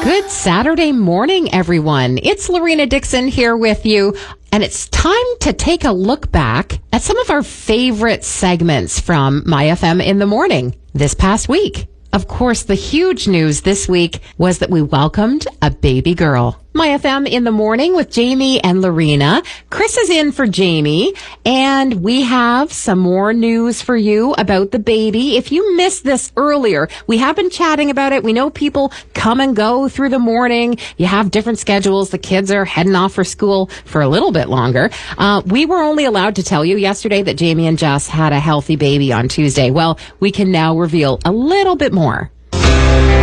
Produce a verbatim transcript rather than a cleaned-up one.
Good Saturday morning, everyone. It's Lorena Dixon here with you, and it's time to take a look back at some of our favorite segments from My F M in the morning this past week. Of course, the huge news this week was that we welcomed a baby girl. My F M in the morning with Jamie and Lorena. Chris is in for Jamie, and we have some more news for you about the baby. If you missed this earlier, we have been chatting about it. We know people come and go through the morning. You have different schedules. The kids are heading off for school for a little bit longer. Uh, we were only allowed to tell you yesterday that Jamie and Jess had a healthy baby on Tuesday. Well, we can now reveal a little bit more.